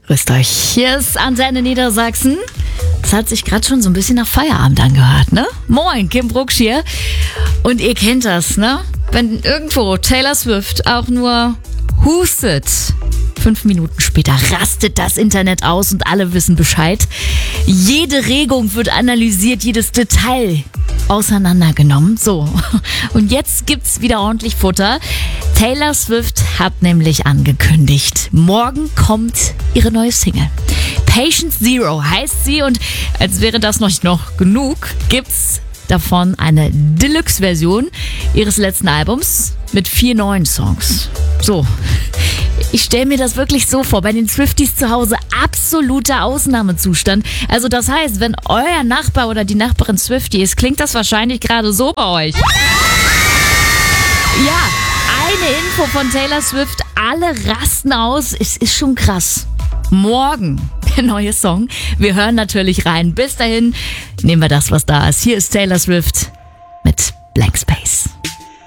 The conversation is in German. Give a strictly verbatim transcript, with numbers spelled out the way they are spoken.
Grüßt euch, hier ist Antenne Niedersachsen. Das hat sich gerade schon so ein bisschen nach Feierabend angehört, ne? Moin, Kim Brucksch hier. Und ihr kennt das, ne? Wenn irgendwo Taylor Swift auch nur hustet, fünf Minuten später rastet das Internet aus und alle wissen Bescheid. Jede Regung wird analysiert, jedes Detail auseinandergenommen. So, und jetzt gibt's wieder ordentlich Futter. Taylor Swift hat nämlich angekündigt, morgen kommt ihre neue Single. Patient Zero heißt sie, und als wäre das noch nicht noch genug, gibt's davon eine Deluxe-Version ihres letzten Albums mit vier neuen Songs. So, ich stelle mir das wirklich so vor, bei den Swifties zu Hause absoluter Ausnahmezustand. Also das heißt, wenn euer Nachbar oder die Nachbarin Swiftie ist, klingt das wahrscheinlich gerade so bei euch. Ja, eine Info von Taylor Swift, alle rasten aus, es ist schon krass. Morgen der neue Song. Wir hören natürlich rein. Bis dahin nehmen wir das, was da ist. Hier ist Taylor Swift mit Blank Space.